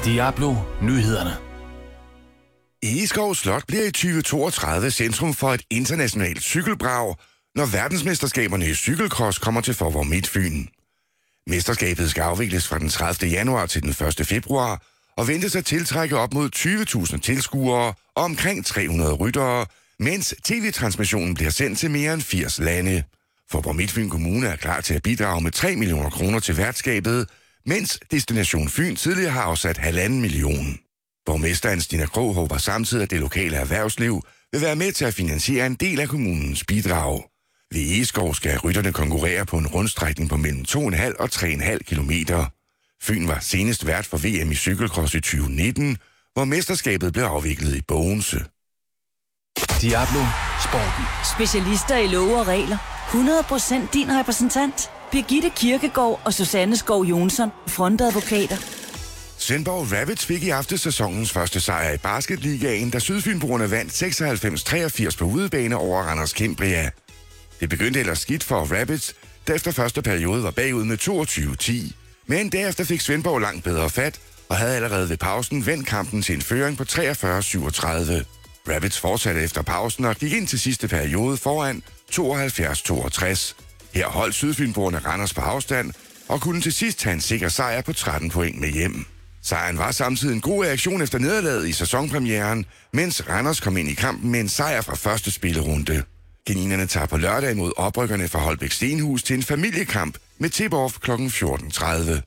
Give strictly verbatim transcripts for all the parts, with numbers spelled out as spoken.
Diablo Nyhederne. Egeskov Slot bliver i tyve toogtredive centrum for et internationalt cykelbrag, når verdensmesterskaberne i cykelcross kommer til Faaborg Midtfyn. Mesterskabet skal afvikles fra den tredivte januar til den første februar, og ventes at tiltrække op mod tyve tusind tilskuere og omkring tre hundrede ryttere, mens tv-transmissionen bliver sendt til mere end firs lande. Faaborg Midtfyn Kommune er klar til at bidrage med tre millioner kroner til værtskabet, mens Destination Fyn tidligere har afsat halvanden million. Borgmesteren Stina Krog håber samtidig, at det lokale erhvervsliv vil være med til at finansiere en del af kommunens bidrag. Ved Egeskov skal rytterne konkurrere på en rundstrækning på mellem to komma fem og tre komma fem kilometer. Fyn var senest vært for V M i cykelcross i tyve nitten, hvor mesterskabet blev afviklet i Bogense. Diablo Sporten. Specialister i love og regler. hundrede procent din repræsentant. Birgitte Kirkegaard og Susanne Skov Jonsson, frontadvokater. Svendborg Rabbits fik i aften sæsonens første sejr i basketligaen, da Sydfynboerne vandt seksoghalvfems treogfirs på udebane over Randers Cambria. Det begyndte ellers skidt for Rabbits, der efter første periode var bagud med toogtyve ti. Men derefter fik Svendborg langt bedre fat, og havde allerede ved pausen vendt kampen til en føring på treogfyrre syvogtredive. Rabbits fortsatte efter pausen og gik ind til sidste periode foran tooghalvfjerds toogtres. Her holdt Sydfynboerne Randers på afstand, og kunne til sidst tage en sikker sejr på tretten point med hjem. Sejren var samtidig en god reaktion efter nederlaget i sæsonpremieren, mens Randers kom ind i kampen med en sejr fra første spillerunde. Kaninerne tager på lørdag imod oprykkerne fra Holbæk Stenhus til en familiekamp med tip-off klokken fjorten tredive.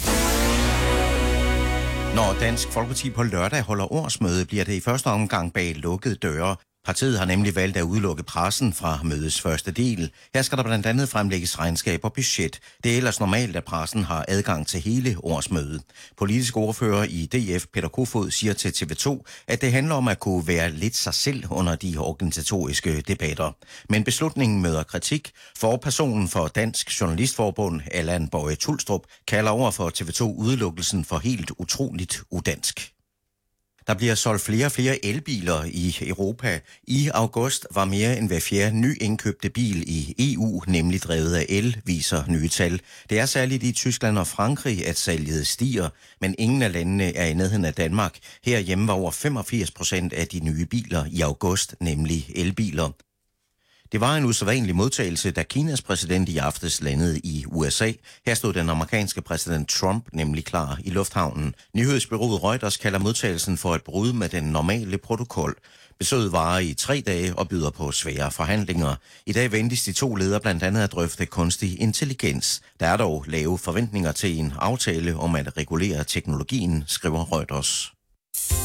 Når Dansk Folkeparti på lørdag holder årsmøde, bliver det i første omgang bag lukkede døre. Partiet har nemlig valgt at udelukke pressen fra mødets første del. Her skal der blandt andet fremlægges regnskab og budget. Det er ellers normalt, at pressen har adgang til hele årsmødet. Politisk ordfører i D F, Peter Kofod, siger til T V to, at det handler om at kunne være lidt sig selv under de organisatoriske debatter. Men beslutningen møder kritik. Forpersonen for Dansk Journalistforbund, Allan Boje Tulstrup, kalder over for T V to udelukkelsen for helt utroligt udansk. Der bliver solgt flere og flere elbiler i Europa. I august var mere end hver fjerde ny indkøbte bil i E U, nemlig drevet af el, viser nye tal. Det er særligt i Tyskland og Frankrig, at salget stiger, men ingen af landene er i nærheden af Danmark. Herhjemme var over femogfirs procent af de nye biler i august, nemlig elbiler. Det var en usædvanlig modtagelse, da Kinas præsident i aftes landede i U S A. Her stod den amerikanske præsident Trump nemlig klar i lufthavnen. Nyhedsbureauet Reuters kalder modtagelsen for et brud med den normale protokol. Besøget varer i tre dage og byder på svære forhandlinger. I dag ventes de to ledere blandt andet at drøfte kunstig intelligens. Der er dog lave forventninger til en aftale om at regulere teknologien, skriver Reuters.